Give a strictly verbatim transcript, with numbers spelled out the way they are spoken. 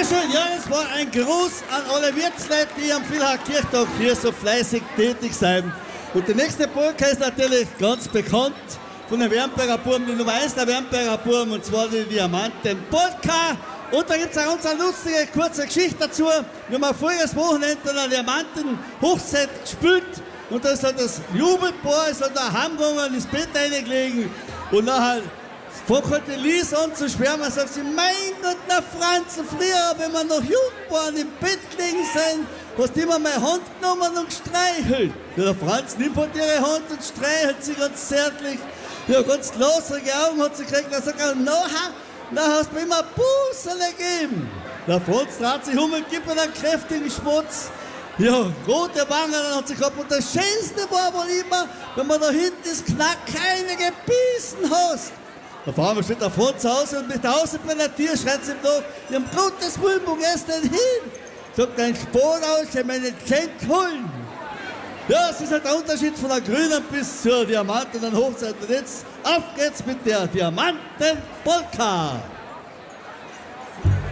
Dankeschön. Ja, es war ein Gruß an alle Wirtsleute, die am Villach-Kirchtag hier so fleißig tätig sind. Und die nächste Polka ist natürlich ganz bekannt von den Wernberger Buben, die Nummer eins der Wernberger Buben, und zwar die Diamanten-Polka. Und da gibt es auch uns eine lustige, kurze Geschichte dazu. Wir haben ein voriges Wochenende eine Diamanten-Hochzeit gespielt. Und da ist halt das Jubelpaar, ist halt da heimgegangen, ins Bett reingelegen. Und nachher fängt halt die Lies an zu schwärmen, sagt sie, mein Gott, na Franz, früher, wenn wir noch jung waren, im Bett gelegen sind, hast du immer meine Hand genommen und gestreichelt. Ja, der Franz nimmt halt ihre Hand und streichelt sie ganz zärtlich. Ja, ganz glasige Augen hat sie gekriegt. Er sagt, nachher, nachher hast du mir immer ein Bussele gegeben. Der Franz dreht sich um und gibt mir einen kräftigen Schmutz. Ja, rote Wangen dann hat sie gehabt. Und das Schönste war wohl immer, wenn man da hinten das Knack keine gebissen hast. Auf einmal steht der Franz zu Hause und mit der Außenpränatur schreit sie ihm nach, ja, um Gottes Willen, wo gehst du denn hin? Sagt ein Sport aus, ich meine Geschenk holen. Ja, es ist halt der Unterschied von der grünen bis zur Diamanten-Hochzeit. Und jetzt auf geht's mit der Diamanten-Polka.